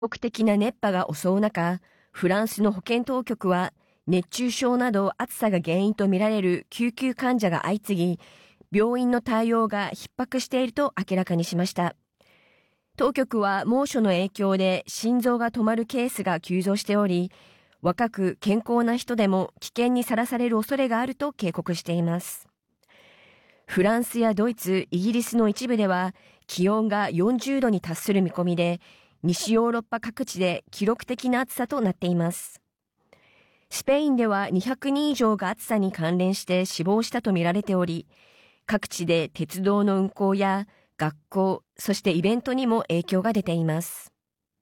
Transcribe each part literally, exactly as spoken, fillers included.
記録的な熱波が襲う中、フランスの保健当局は熱中症など暑さが原因とみられる救急患者が相次ぎ、病院の対応が逼迫していると明らかにしました。当局は猛暑の影響で心臓が止まるケースが急増しており、若く健康な人でも危険にさらされる恐れがあると警告しています。フランスやドイツ、イギリスの一部では気温がよんじゅうどに達する見込みで、西ヨーロッパ各地で記録的な暑さとなっています。スペインではにひゃくにん以上が暑さに関連して死亡したとみられており、各地で鉄道の運行や学校、そしてイベントにも影響が出ています。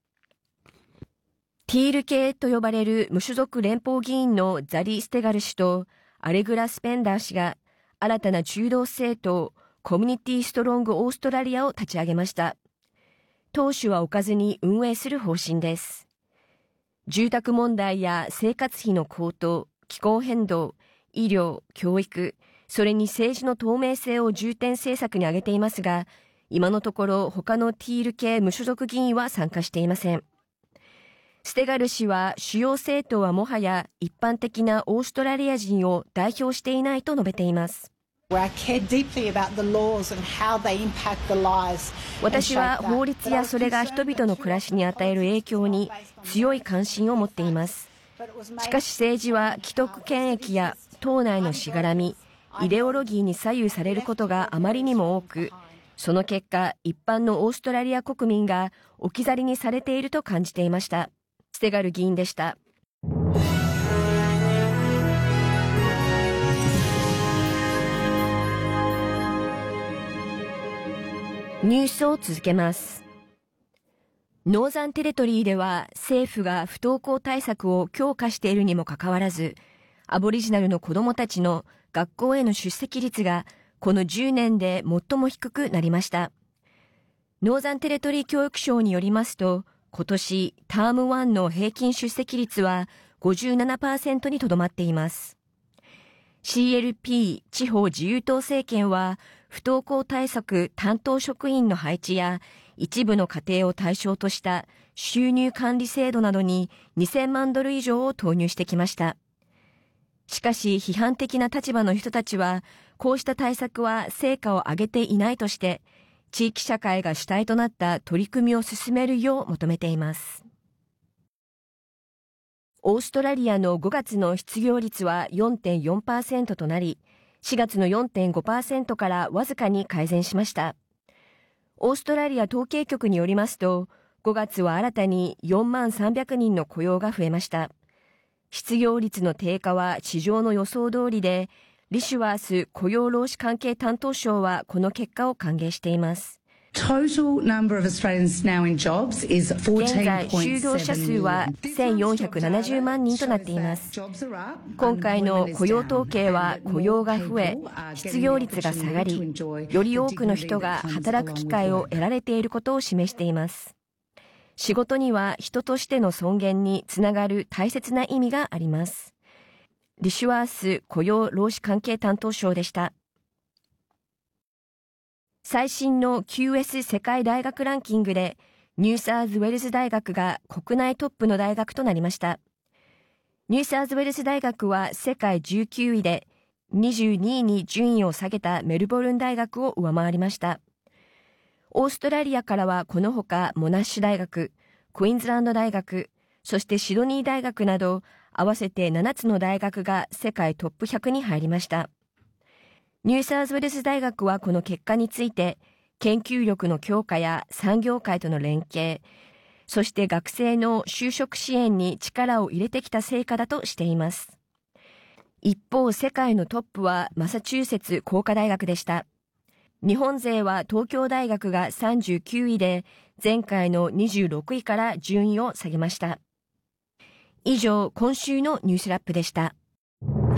ティール系と呼ばれる無所属連邦議員のザリ・ステガル氏とアレグラ・スペンダー氏が新たな中道政党コミュニティ・ストロング・オーストラリアを立ち上げました。党首は置かずに運営する方針です。住宅問題や生活費の高騰、気候変動、医療、教育、それに政治の透明性を重点政策に挙げていますが、今のところ他のティール系無所属議員は参加していません。ステガル氏は主要政党はもはや一般的なオーストラリア人を代表していないと述べています。私は法律やそれが人々の暮らしに与える影響に強い関心を持っています。しかし政治は既得権益や党内のしがらみ、イデオロギーに左右されることがあまりにも多く、その結果、一般のオーストラリア国民が置き去りにされていると感じていました。ステガル議員でした。ニュースを続けます。ノーザンテレトリーでは政府が不登校対策を強化しているにもかかわらず、アボリジナルの子どもたちの学校への出席率がこのじゅうねんで最も低くなりました。ノーザンテレトリー教育省によりますと、今年タームいちの平均出席率は ごじゅうななパーセント にとどまっています。シーエルピー 地方自由党政権は不登校対策担当職員の配置や一部の家庭を対象とした収入管理制度などににせんまんドル以上を投入してきました。しかし批判的な立場の人たちはこうした対策は成果を上げていないとして地域社会が主体となった取り組みを進めるよう求めています。オーストラリアのごがつの失業率は よんてんよんパーセント となり、しがつの よんてんごパーセント からわずかに改善しました。オーストラリア統計局によりますと、ごがつは新たによんまんさんびゃくにんの雇用が増えました。失業率の低下は市場の予想通りで、リシュワース雇用労使関係担当相はこの結果を歓迎しています。現在、就業者数はせんよんひゃくななじゅうまんにんとなっています。今回の雇用統計は雇用が増え、失業率が下がり、より多くの人が働く機会を得られていることを示しています。仕事には人としての尊厳につながる大切な意味があります。リシュワース雇用労使関係担当相でした。最新の キューエス 世界大学ランキングでニューサーズウェルズ大学が国内トップの大学となりました。ニューサーズウェルズ大学は世界じゅうきゅういでにじゅうにいに順位を下げたメルボルン大学を上回りました。オーストラリアからはこのほかモナッシュ大学、クイーンズランド大学、そしてシドニー大学など合わせてななつの大学が世界トップひゃくに入りました。ニューサーズウェルズ大学はこの結果について、研究力の強化や産業界との連携、そして学生の就職支援に力を入れてきた成果だとしています。一方、世界のトップはマサチューセッツ工科大学でした。日本勢は東京大学がさんじゅうきゅういで、前回のにじゅうろくいから順位を下げました。以上、今週のニュースラップでした。